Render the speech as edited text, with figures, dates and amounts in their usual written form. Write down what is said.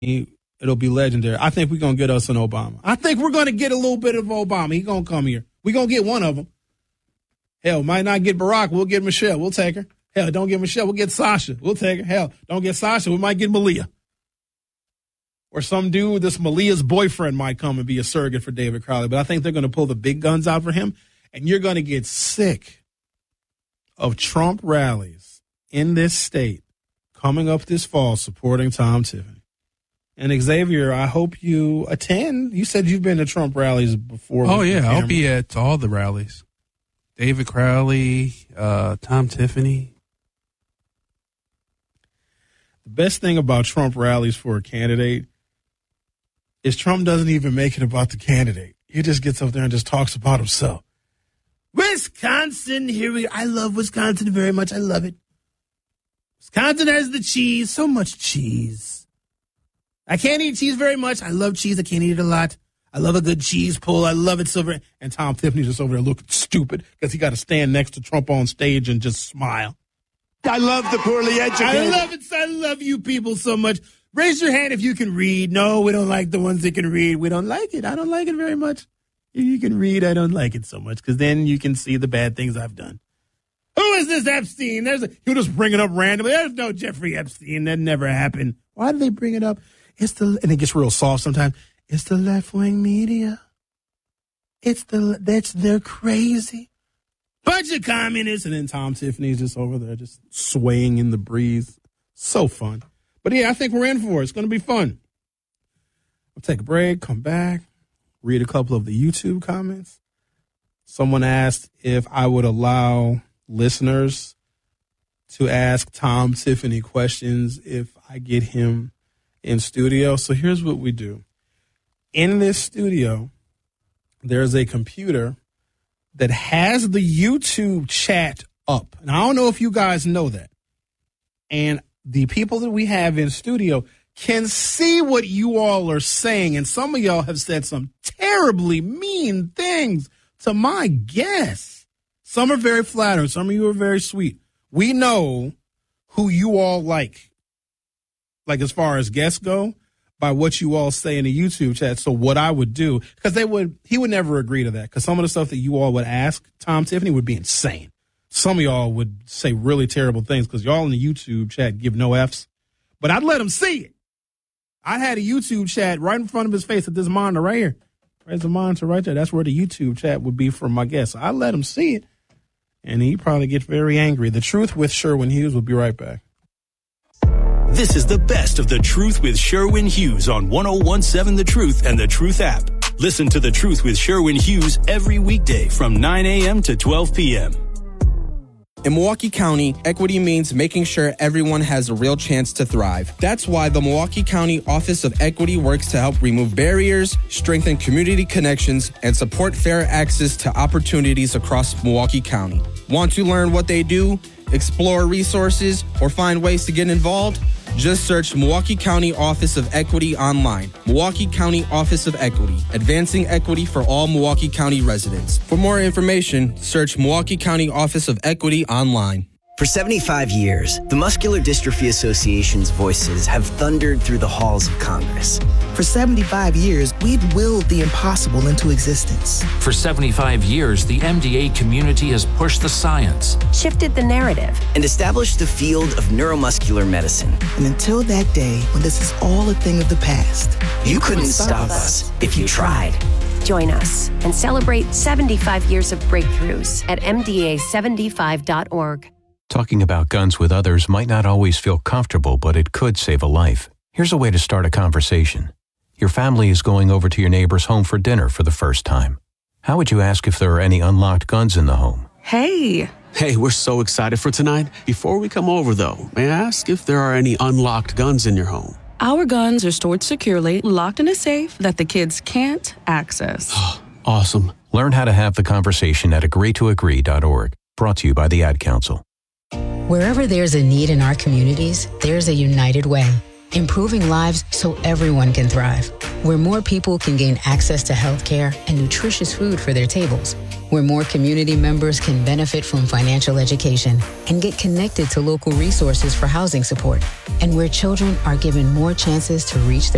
It'll be legendary. I think we're going to get us an Obama. I think we're going to get a little bit of Obama. He's going to come here. We're going to get one of them. Hell, might not get Barack. We'll get Michelle. We'll take her. Hell, don't get Michelle. We'll get Sasha. We'll take her. Hell, don't get Sasha. We might get Malia. Or some dude, this Malia's boyfriend might come and be a surrogate for David Crowley. But I think they're going to pull the big guns out for him. And you're going to get sick of Trump rallies in this state coming up this fall supporting Tom Tiffany. And Xavier, I hope you attend. You said you've been to Trump rallies before. Oh, yeah. I'll be at all the rallies. David Crowley, Tom Tiffany. The best thing about Trump rallies for a candidate is Trump doesn't even make it about the candidate. He just gets up there and just talks about himself. Wisconsin, I love Wisconsin very much. I love it. Wisconsin has the cheese, so much cheese. I can't eat cheese very much. I love cheese. I can't eat it a lot. I love a good cheese pull. I love it so very. And Tom Tiffany's just over there looking stupid because he got to stand next to Trump on stage and just smile. I love the poorly educated. I love it. I love you people so much. Raise your hand if you can read. No, we don't like the ones that can read. We don't like it. I don't like it very much. If you can read, I don't like it so much because then you can see the bad things I've done. Who is this Epstein? He'll just bring it up randomly. There's no Jeffrey Epstein. That never happened. Why do they bring it up? And it gets real soft sometimes. It's the left-wing media. They're crazy. Bunch of communists. And then Tom Tiffany's just over there just swaying in the breeze. So fun. But yeah, I think we're in for it. It's going to be fun. We'll take a break, come back, read a couple of the YouTube comments. Someone asked if I would allow listeners to ask Tom Tiffany questions if I get him in studio. So here's what we do. In this studio, there's a computer that has the YouTube chat up. And I don't know if you guys know that. And the people that we have in studio can see what you all are saying. And some of y'all have said some terribly mean things to my guests. Some are very flattering. Some of you are very sweet. We know who you all like as far as guests go, by what you all say in the YouTube chat. So what I would do, because he would never agree to that, because some of the stuff that you all would ask Tom Tiffany would be insane. Some of y'all would say really terrible things because y'all in the YouTube chat give no Fs. But I'd let him see it. I had a YouTube chat right in front of his face at this monitor right here. There's a monitor right there. That's where the YouTube chat would be for my guests. I let him see it, and he'd probably get very angry. The Truth with Sherwin Hughes will be right back. This is the best of The Truth with Sherwin Hughes on 101.7 The Truth and The Truth app. Listen to The Truth with Sherwin Hughes every weekday from 9 a.m. to 12 p.m. In Milwaukee County, equity means making sure everyone has a real chance to thrive. That's why the Milwaukee County Office of Equity works to help remove barriers, strengthen community connections, and support fair access to opportunities across Milwaukee County. Want to learn what they do, explore resources, or find ways to get involved? Just search Milwaukee County Office of Equity online. Milwaukee County Office of Equity, advancing equity for all Milwaukee County residents. For more information, search Milwaukee County Office of Equity online. For 75 years, the Muscular Dystrophy Association's voices have thundered through the halls of Congress. For 75 years, we've willed the impossible into existence. For 75 years, the MDA community has pushed the science, shifted the narrative, and established the field of neuromuscular medicine. And until that day, when this is all a thing of the past, you couldn't stop us if you tried. Join us and celebrate 75 years of breakthroughs at MDA75.org. Talking about guns with others might not always feel comfortable, but it could save a life. Here's a way to start a conversation. Your family is going over to your neighbor's home for dinner for the first time. How would you ask if there are any unlocked guns in the home? Hey, we're so excited for tonight. Before we come over, though, may I ask if there are any unlocked guns in your home? Our guns are stored securely, locked in a safe that the kids can't access. Awesome. Learn how to have the conversation at agreetoagree.org. Brought to you by the Ad Council. Wherever there's a need in our communities, there's a United Way. Improving lives so everyone can thrive. Where more people can gain access to health care and nutritious food for their tables. Where more community members can benefit from financial education and get connected to local resources for housing support. And where children are given more chances to reach their